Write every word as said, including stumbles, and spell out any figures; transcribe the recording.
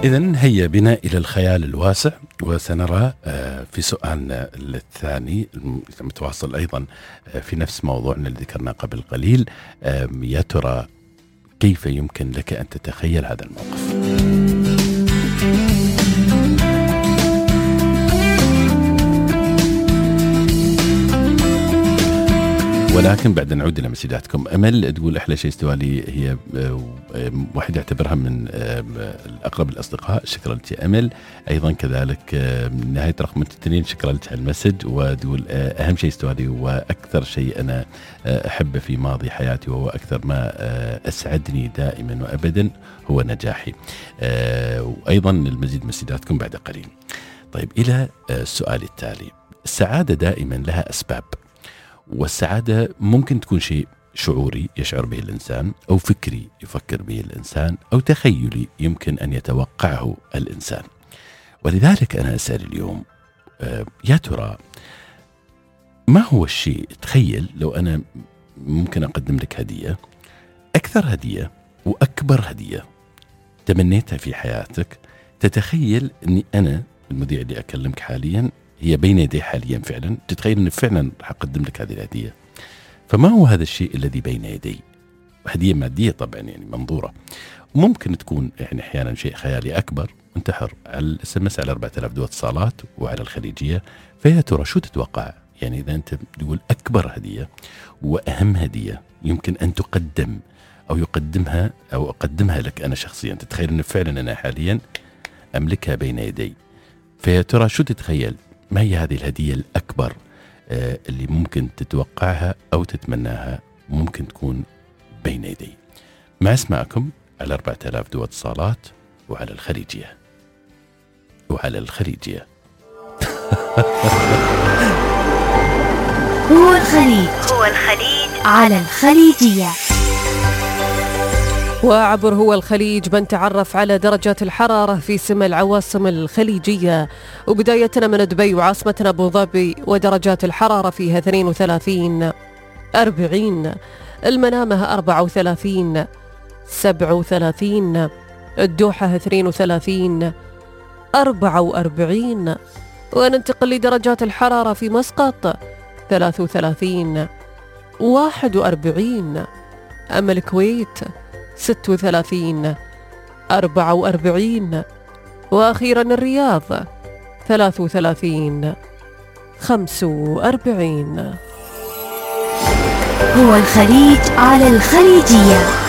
إذن هيا بنا إلى الخيال الواسع، وسنرى في سؤالنا الثاني المتواصل أيضا في نفس موضوعنا اللي ذكرنا قبل قليل، يا ترى كيف يمكن لك أن تتخيل هذا الموقف؟ ولكن بعد نعود إلى مسجاتكم. أمل تقول أحلى شيء استوى لي هي واحد يعتبرها من الأقرب الأصدقاء. شكرا لك يا أمل. أيضا كذلك نهاية رقم التنين شكرا لك على المسج، وتقول أهم شيء استوى لي وأكثر شيء أنا أحبه في ماضي حياتي وهو أكثر ما أسعدني دائما وأبدا هو نجاحي. وأيضا المزيد من مسجاتكم بعد قليل. طيب إلى السؤال التالي. السعادة دائما لها أسباب، والسعادة ممكن تكون شيء شعوري يشعر به الإنسان، أو فكري يفكر به الإنسان، أو تخيلي يمكن أن يتوقعه الإنسان. ولذلك أنا أسأل اليوم يا ترى ما هو الشيء، تخيل لو أنا ممكن أقدم لك هدية، أكثر هدية وأكبر هدية تمنيتها في حياتك، تتخيل أني أنا المذيع اللي أكلمك حاليا هي بين يدي حاليا فعلا، تتخيل أن فعلا راح أقدم لك هذه الهدية. فما هو هذا الشيء الذي بين يدي؟ هدية مادية طبعا يعني منظورة، ممكن تكون يعني أحيانا شيء خيالي أكبر. انتحر على الاس ام اس على أربعة آلاف دول اتصالات وعلى الخليجية. فيا ترى شو تتوقع؟ يعني إذا أنت تقول أكبر هدية وأهم هدية يمكن أن تقدم أو يقدمها أو أقدمها لك أنا شخصيا، تتخيل أن فعلا أنا حاليا أملكها بين يدي. فيا ترى شو تتخيل؟ ما هي هذه الهدية الأكبر آه اللي ممكن تتوقعها أو تتمناها ممكن تكون بين يدي؟ مع اسمعكم على أربعة آلاف دول اتصالات وعلى الخليجية وعلى الخليجية. هو الخليج هو الخليج على الخليجية. وعبر هو الخليج بنتعرف على درجات الحرارة في سمى العواصم الخليجية، وبدايتنا من دبي وعاصمتنا أبو ظبي، ودرجات الحرارة فيها اثنين وثلاثين أربعين، المنامة أربعة وثلاثين سبعة وثلاثين، الدوحة اثنين وثلاثين أربعة وأربعين. وننتقل لدرجات الحرارة في مسقط ثلاثة وثلاثين واحد وأربعين، أما الكويت ستة وثلاثين أربعة وأربعين، وأخيرا الرياض ثلاثة وثلاثين خمسة وأربعين. هو الخليج على الخليجية.